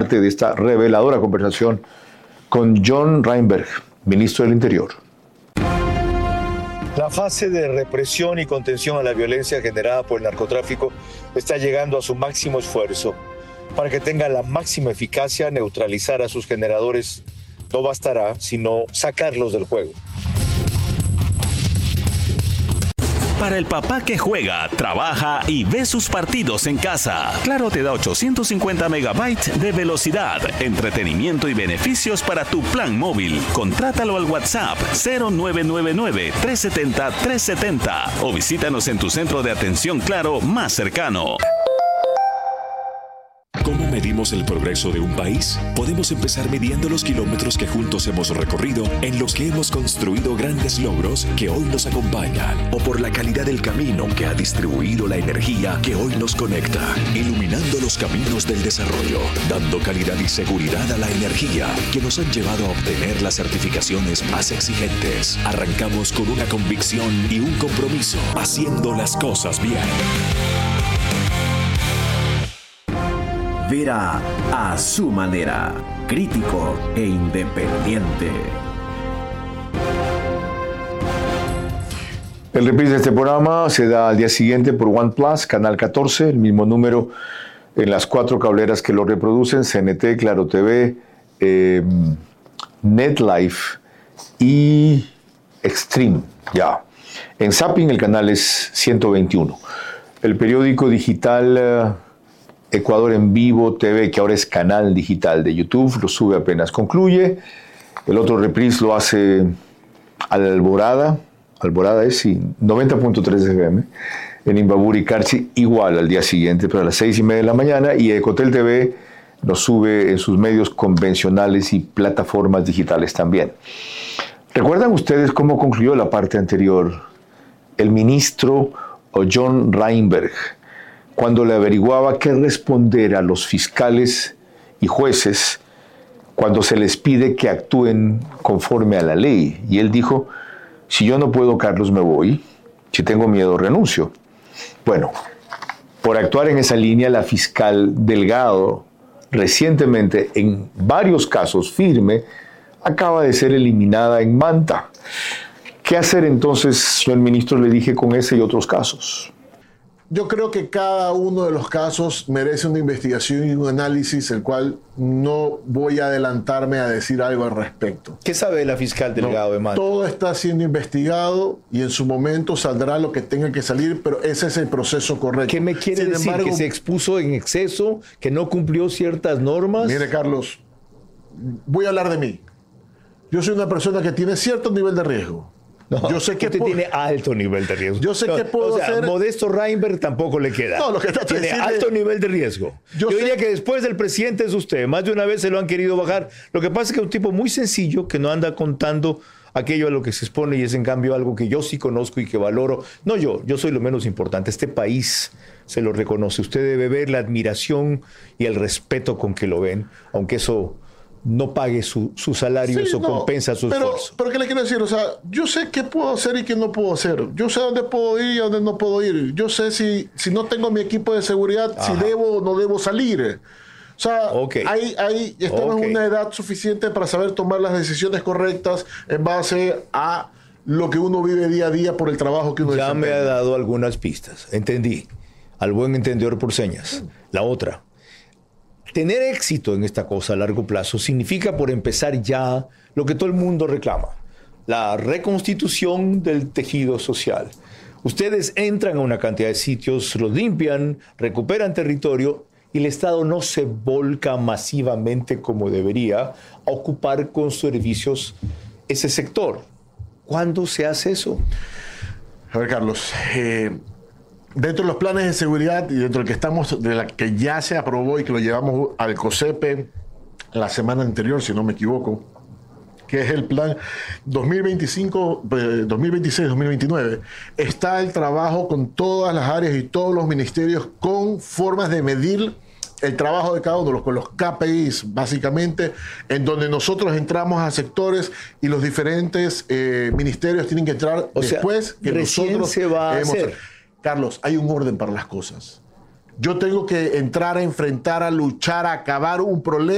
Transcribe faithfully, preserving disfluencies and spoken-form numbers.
parte de esta reveladora conversación con John Reinberg, ministro del Interior. La fase de represión y contención a la violencia generada por el narcotráfico está llegando a su máximo esfuerzo. Para que tenga la máxima eficacia, neutralizar a sus generadores no bastará, sino sacarlos del juego. Para el papá que juega, trabaja y ve sus partidos en casa, Claro te da ochocientos cincuenta megabytes de velocidad, entretenimiento y beneficios para tu plan móvil. Contrátalo al WhatsApp cero nueve nueve nueve, tres siete cero, tres siete cero o visítanos en tu centro de atención Claro más cercano. ¿Cómo medimos el progreso de un país? Podemos empezar midiendo los kilómetros que juntos hemos recorrido, en los que hemos construido grandes logros que hoy nos acompañan, o por la calidad del camino que ha distribuido la energía que hoy nos conecta, iluminando los caminos del desarrollo, dando calidad y seguridad a la energía que nos han llevado a obtener las certificaciones más exigentes. Arrancamos con una convicción y un compromiso, haciendo las cosas bien. Vera a su manera, crítico e independiente. El reprise de este programa se da al día siguiente por OnePlus, Canal catorce, el mismo número en las cuatro cableras que lo reproducen, C N T, Claro T V, eh, NetLife y Extreme, ya. En Zapping el canal es ciento veintiuno. El periódico digital Uh, Ecuador en Vivo T V, que ahora es canal digital de YouTube, lo sube apenas concluye. El otro reprise lo hace Alborada, Alborada es sí, noventa punto tres F M, en Imbabura y Carchi, igual al día siguiente, pero a las seis y media de la mañana, y Ecotel T V lo sube en sus medios convencionales y plataformas digitales también. ¿Recuerdan ustedes cómo concluyó la parte anterior el ministro John Reinberg cuando le averiguaba qué responder a los fiscales y jueces cuando se les pide que actúen conforme a la ley? Y él dijo, si yo no puedo, Carlos, me voy. Si tengo miedo, renuncio. Bueno, por actuar en esa línea, la fiscal Delgado, recientemente, en varios casos firme, acaba de ser eliminada en Manta. ¿Qué hacer entonces, señor ministro, le dije, con ese y otros casos? Yo creo que cada uno de los casos merece una investigación y un análisis, el cual no voy a adelantarme a decir algo al respecto. ¿Qué sabe la fiscal Delgado no, de Manta? Todo está siendo investigado y en su momento saldrá lo que tenga que salir, pero ese es el proceso correcto. ¿Qué me quiere Sin decir? embargo, ¿Que se expuso en exceso? ¿Que no cumplió ciertas normas? Mire, Carlos, voy a hablar de mí. Yo soy una persona que tiene cierto nivel de riesgo. No, yo sé que usted puedo, tiene alto nivel de riesgo. Yo sé no, que puedo o sea, hacer... Modesto Reinberg tampoco le queda. No, lo que trato de tiene decirle... alto nivel de riesgo. Yo, yo diría que después del presidente es usted. Más de una vez se lo han querido bajar. Lo que pasa es que es un tipo muy sencillo que no anda contando aquello a lo que se expone y es en cambio algo que yo sí conozco y que valoro. No yo, yo soy lo menos importante. Este país se lo reconoce. Usted debe ver la admiración y el respeto con que lo ven, aunque eso no pague su, su salario, sí, eso no, compensa su pero, esfuerzo. Pero ¿qué le quiero decir? O sea, yo sé qué puedo hacer y qué no puedo hacer. Yo sé dónde puedo ir y a dónde no puedo ir. Yo sé si, si no tengo mi equipo de seguridad, Ajá. si debo o no debo salir. O sea, okay. ahí, ahí estamos okay. en una edad suficiente para saber tomar las decisiones correctas en base a lo que uno vive día a día por el trabajo que uno Ya desempeña. me ha dado algunas pistas. Entendí. Al buen entendedor por señas. La otra. Tener éxito en esta cosa a largo plazo significa, por empezar ya, lo que todo el mundo reclama. La reconstitución del tejido social. Ustedes entran a una cantidad de sitios, los limpian, recuperan territorio y el Estado no se volca masivamente como debería a ocupar con servicios ese sector. ¿Cuándo se hace eso? A ver, Carlos, eh, dentro de los planes de seguridad y dentro del que estamos, de la que ya se aprobó y que lo llevamos al COSEPE la semana anterior, si no me equivoco, que es el plan dos mil veinticinco, dos mil veintiséis dos mil veintinueve, está el trabajo con todas las áreas y todos los ministerios con formas de medir el trabajo de cada uno, con los K P Is, básicamente, en donde nosotros entramos a sectores y los diferentes eh, ministerios tienen que entrar o después sea, que nosotros se va a hemos... hacer. Carlos, hay un orden para las cosas. Yo tengo que entrar a enfrentar, a luchar, a acabar un problema